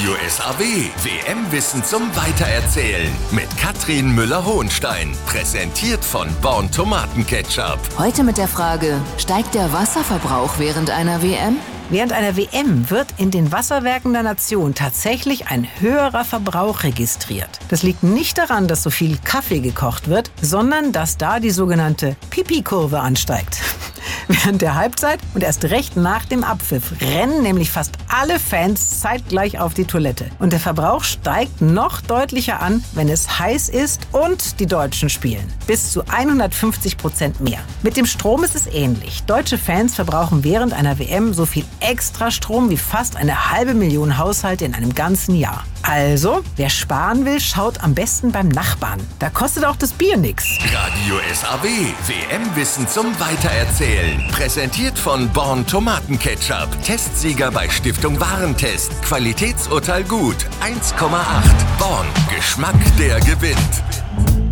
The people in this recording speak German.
Radio SAW. WM-Wissen zum Weitererzählen. Mit Katrin Müller-Hohenstein. Präsentiert von Born Tomatenketchup. Heute mit der Frage, steigt der Wasserverbrauch während einer WM? Während einer WM wird in den Wasserwerken der Nation tatsächlich ein höherer Verbrauch registriert. Das liegt nicht daran, dass so viel Kaffee gekocht wird, sondern dass da die sogenannte Pipi-Kurve ansteigt. Während der Halbzeit und erst recht nach dem Abpfiff rennen nämlich fast alle Fans zeitgleich auf die Toilette. Und der Verbrauch steigt noch deutlicher an, wenn es heiß ist und die Deutschen spielen. Bis zu 150% mehr. Mit dem Strom ist es ähnlich. Deutsche Fans verbrauchen während einer WM so viel extra Strom wie fast 500.000 Haushalte in einem ganzen Jahr. Also, wer sparen will, schaut am besten beim Nachbarn. Da kostet auch das Bier nix. Radio SAW. WM-Wissen zum Weitererzählen. Präsentiert von Born Tomatenketchup. Testsieger bei Stiftung Warentest. Qualitätsurteil gut. 1,8. Born. Geschmack, der gewinnt.